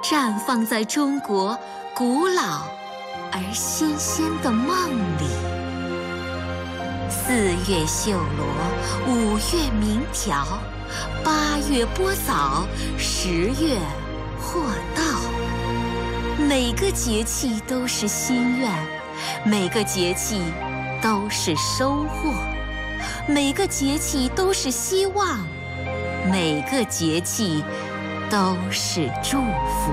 绽放在中国古老而新鲜的梦里。4月绣罗，5月鸣条，8月播枣，10月获稻。每个节气都是心愿，每个节气都是收获，每个节气都是希望，每个节气都是祝福。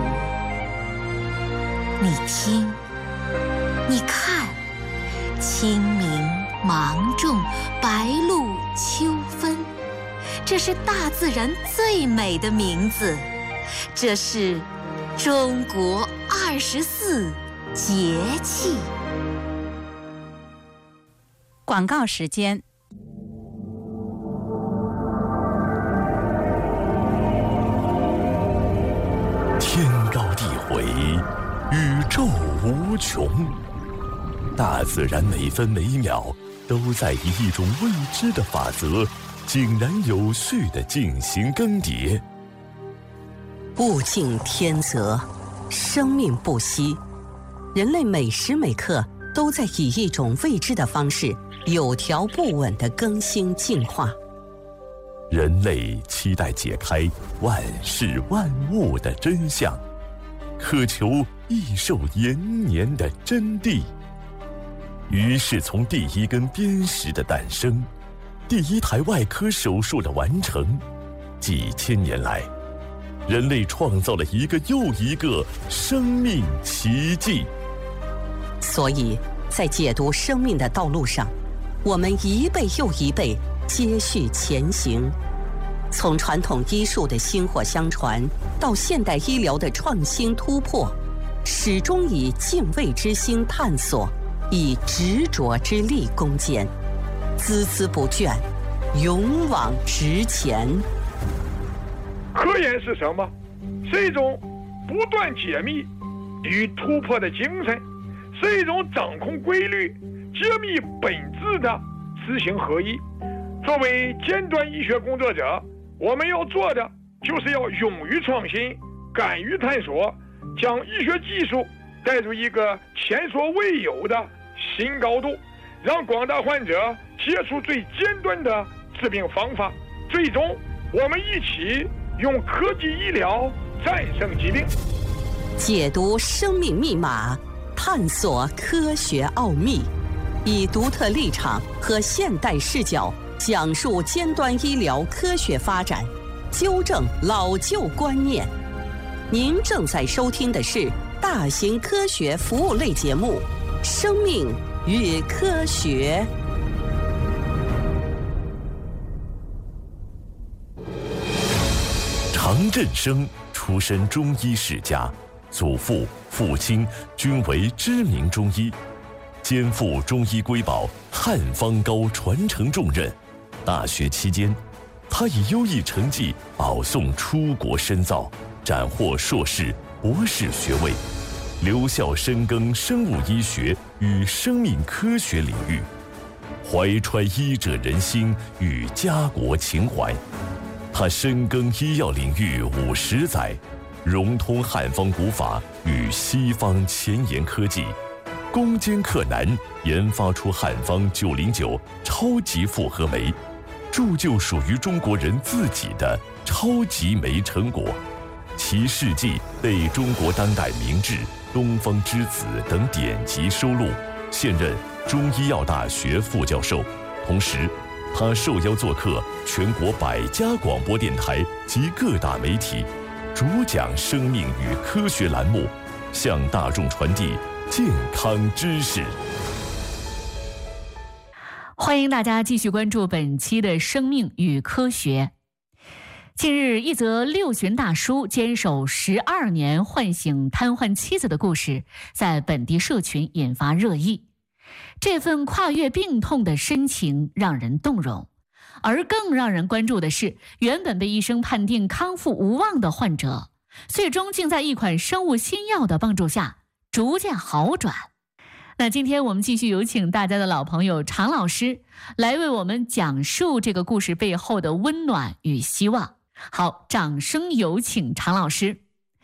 你听，你看，清明、芒种、白露、秋分，这是大自然最美的名字，这是中国24节气。 广告时间。 天高地回，宇宙无穷，大自然每分每秒都在以一种未知的法则，井然有序地进行更迭。 物竞天择，生命不息，人类每时每刻都在以一种未知的方式，有条不紊地更新进化。 人类期待解开万事万物的真相，渴求益寿延年的真谛。于是从第一根砭石的诞生，第一台外科手术的完成，几千年来，人类创造了一个又一个生命奇迹。 所以在解读生命的道路上，我们一辈又一辈接续前行，从传统医术的薪火相传到现代医疗的创新突破，始终以敬畏之心探索，以执着之力攻坚，孜孜不倦，勇往直前。 科研是什么？是一种不断解密与突破的精神，是一种掌控规律、揭秘本质的知行合一。作为尖端医学工作者，我们要做的就是要勇于创新，敢于探索，将医学技术带入一个前所未有的新高度，让广大患者接触最尖端的治病方法。最终，我们一起用科技医疗战胜疾病， 解读生命密码，探索科学奥秘，以独特立场和现代视角讲述尖端医疗科学发展，纠正老旧观念。您正在收听的是大型科学服务类节目《生命与科学》。 常振生出身中医世家，祖父、父亲均为知名中医，肩负中医瑰宝汉方膏传承重任。大学期间，他以优异成绩保送出国深造，斩获硕士、博士学位，留校深耕生物医学与生命科学领域，怀揣医者仁心与家国情怀。他深耕医药领域50载，融通汉方古法与西方前沿科技，攻坚克难，研发出汉方909超级复合酶，铸就属于中国人自己的超级酶成果。其事迹被中国当代名制、东方之子等典籍收录，现任中医药大学副教授。同时，他受邀做客全国100家广播电台及各大媒体，主讲生命与科学栏目，向大众传递健康知识。 欢迎大家继续关注本期的生命与科学。近日，一则六旬大叔坚守12年唤醒瘫痪妻子的故事在本地社群引发热议。这份跨越病痛的深情让人动容，而更让人关注的是，原本被医生判定康复无望的患者，最终竟在一款生物新药的帮助下逐渐好转。那今天我们继续有请大家的老朋友常老师来为我们讲述这个故事背后的温暖与希望。好，掌声有请常老师。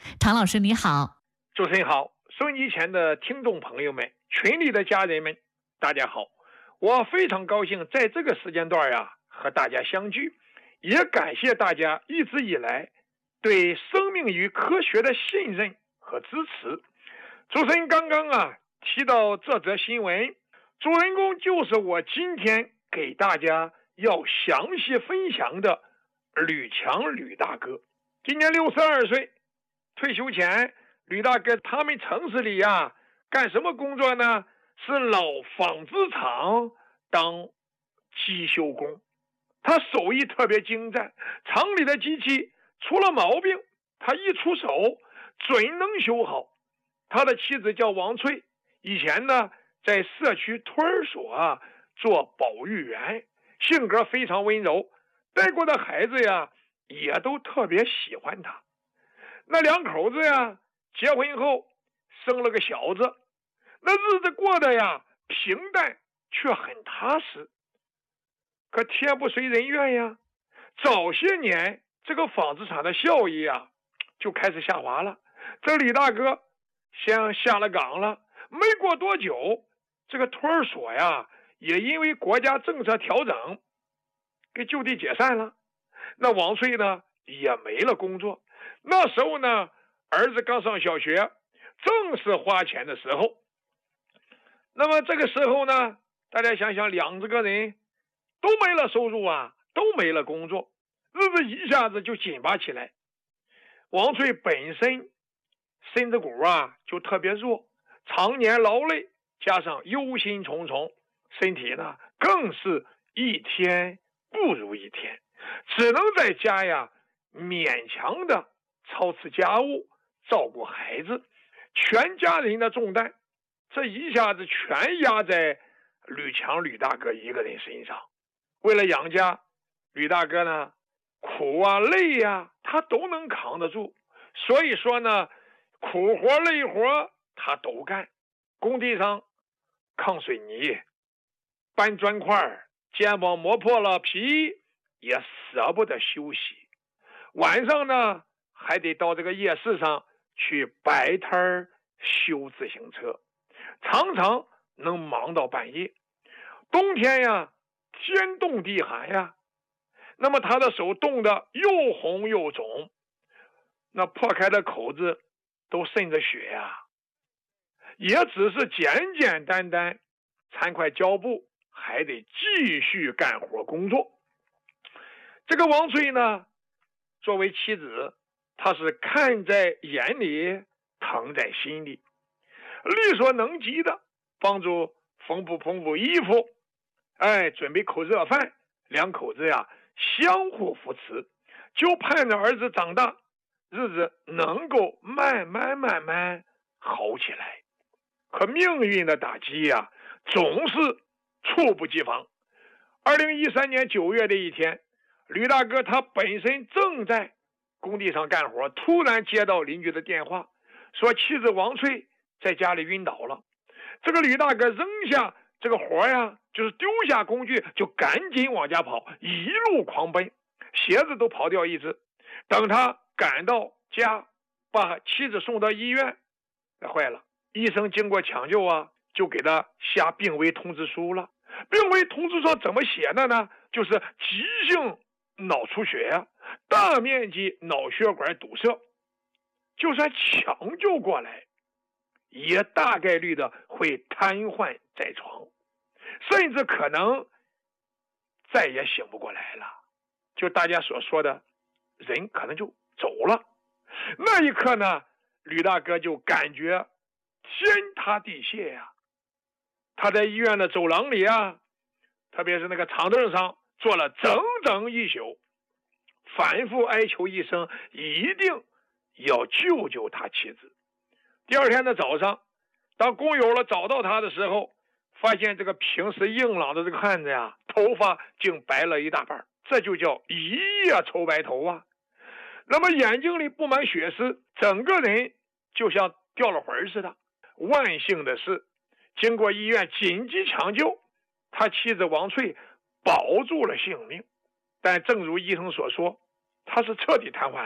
常老师你好。 主持人好，收音机前的听众朋友们，群里的家人们，大家好。我非常高兴在这个时间段和大家相聚，也感谢大家一直以来对生命与科学的信任和支持。主持人刚刚提到这则新闻，主人公就是我今天给大家要详细分享的吕强吕大哥。今年62岁，退休前吕大哥他们城市里干什么工作呢？是老纺织厂当机修工，他手艺特别精湛，厂里的机器出了毛病，他一出手准能修好。他的妻子叫王翠，以前呢在社区托儿所做保育员，性格非常温柔，带过的孩子也都特别喜欢他。那两口子结婚后生了个小子，那日子过得平淡却很踏实。可天不遂人愿早些年这个纺织厂的效益就开始下滑了。这李大哥先下了岗了，没过多久，这个托儿所也因为国家政策调整给就地解散了。那王翠呢也没了工作。那时候呢儿子刚上小学，正是花钱的时候。那么这个时候呢，大家想想，两个人都没了收入都没了工作，日子一下子就紧巴起来。王翠本身身子骨就特别弱，常年劳累，加上忧心忡忡，身体呢更是一天不如一天，只能在家勉强的操持家务，照顾孩子，全家人的重担这一下子全压在吕强吕大哥一个人身上。为了养家，吕大哥呢苦累他都能扛得住。所以说呢，苦活累活他都干。工地上抗水泥，搬砖块，肩膀磨破了皮也舍不得休息。晚上呢还得到这个夜市上去摆摊修自行车，常常能忙到半夜。冬天天冻地寒那么他的手冻得又红又肿，那破开的口子都渗着血也只是简简单单缠块胶布，还得继续干活工作。这个王翠呢作为妻子，她是看在眼里，疼在心里，力所能及的帮助缝补衣服，准备口热饭，两口子相互扶持，就盼着儿子长大，日子能够慢慢好起来。可命运的打击总是猝不及防。2013年9月的一天，吕大哥他本身正在工地上干活，突然接到邻居的电话，说妻子王翠在家里晕倒了。这个吕大哥扔下这个活就是丢下工具，就赶紧往家跑，一路狂奔，鞋子都跑掉一只。等他赶到家，把妻子送到医院，坏了，医生经过抢救就给他下病危通知书了。病危通知书怎么写的呢？就是急性脑出血大面积脑血管堵塞，就算抢救过来，也大概率的会瘫痪在床，甚至可能再也醒不过来了，就大家所说的人可能就走了。那一刻呢，吕大哥就感觉天塌地陷他在医院的走廊里特别是那个长凳上坐了整整一宿，反复哀求医生一定要救救他妻子。第二天的早上，当工友了找到他的时候，发现这个平时硬朗的这个汉子头发竟白了一大半，这就叫一夜愁白头那么眼睛里布满血丝，整个人就像掉了魂似的。万幸的是，经过医院紧急抢救，他妻子王翠保住了性命。但正如医生所说，他是彻底瘫痪了，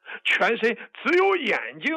全身只有眼睛